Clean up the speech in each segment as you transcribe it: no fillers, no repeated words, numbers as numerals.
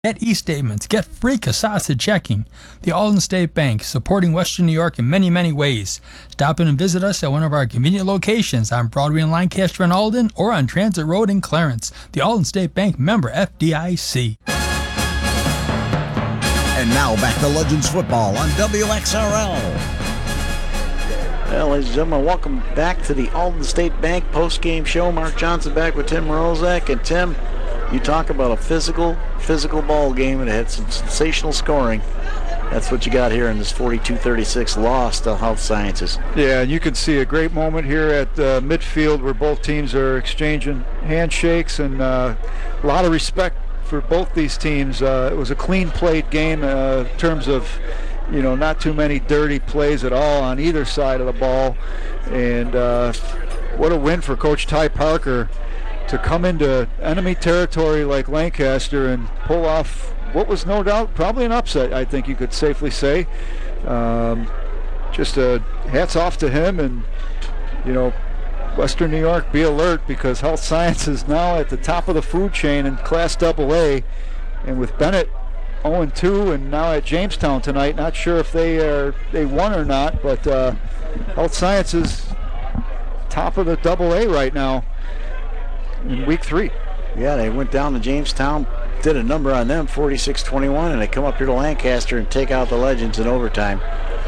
Get e-statements, get free Kasasa checking. The Alden State Bank, supporting Western New York in many, many ways. Stop in and visit us at one of our convenient locations on Broadway in Lancaster and Alden or on Transit Road in Clarence. The Alden State Bank, member FDIC. And now back to Legends Football on WXRL. Well, ladies and gentlemen, welcome back to the Alden State Bank post-game show. Mark Johnson back with Tim Rozak. And Tim, you talk about a physical ball game, and it had some sensational scoring. That's what you got here in this 42-36 loss to Health Sciences. Yeah, and you can see a great moment here at midfield where both teams are exchanging handshakes, and a lot of respect for both these teams. It was a clean played game in terms of, not too many dirty plays at all on either side of the ball. And what a win for Coach Ty Parker to come into enemy territory like Lancaster and pull off what was no doubt probably an upset, I think you could safely say. Just hats off to him, and Western New York, be alert, because Health Science is now at the top of the food chain in Class AA, and with Bennett 0-2 and now at Jamestown tonight, not sure if they won or not, but Health Science is top of the AA right now in week 3. Yeah, they went down to Jamestown, did a number on them, 46-21, and they come up here to Lancaster and take out the Legends in overtime,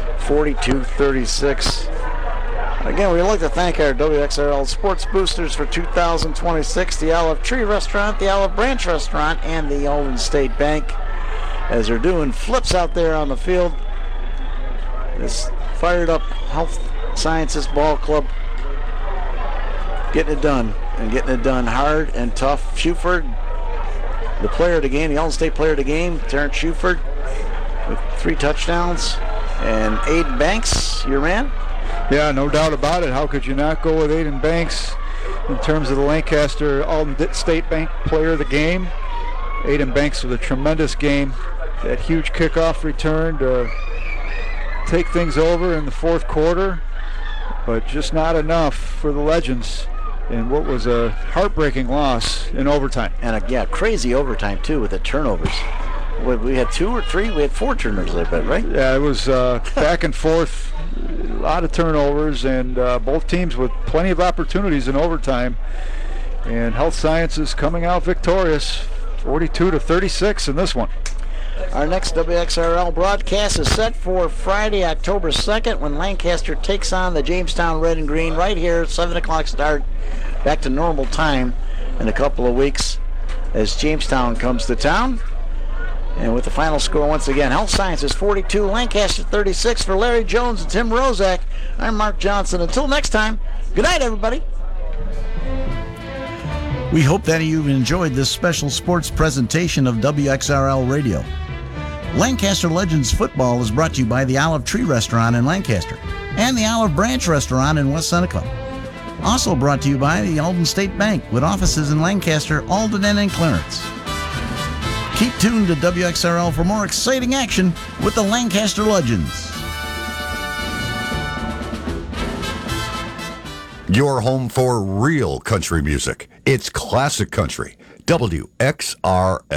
42-36. Again, we'd like to thank our WXRL Sports Boosters for 2026, the Olive Tree Restaurant, the Olive Branch Restaurant, and the Alden State Bank, as they're doing flips out there on the field. This fired up Health Sciences Ball Club getting it done, and getting it done hard and tough. Shuford, the player of the game, the Alden State player of the game, Terrence Shuford, with 3 touchdowns, and Aiden Banks, your man. Yeah, no doubt about it. How could you not go with Aiden Banks in terms of the Lancaster Alden State Bank player of the game? Aiden Banks with a tremendous game. That huge kickoff return to take things over in the fourth quarter, but just not enough for the Legends in what was a heartbreaking loss in overtime. And crazy overtime too with the turnovers. We had 2 or 3, we had 4 turnovers, I bet, right? Yeah, it was back and forth, a lot of turnovers, and both teams with plenty of opportunities in overtime. And Health Sciences coming out victorious, 42-36 in this one. Our next WXRL broadcast is set for Friday, October 2nd, when Lancaster takes on the Jamestown Red and Green right here, 7 o'clock start, back to normal time in a couple of weeks as Jamestown comes to town. And with the final score once again, Health Sciences 42, Lancaster 36. For Larry Jones and Tim Rozak, I'm Mark Johnson. Until next time, good night, everybody. We hope that you've enjoyed this special sports presentation of WXRL Radio. Lancaster Legends Football is brought to you by the Olive Tree Restaurant in Lancaster and the Olive Branch Restaurant in West Seneca. Also brought to you by the Alden State Bank, with offices in Lancaster, Alden, and in Clarence. Keep tuned to WXRL for more exciting action with the Lancaster Legends. Your home for real country music. It's classic country. WXRL.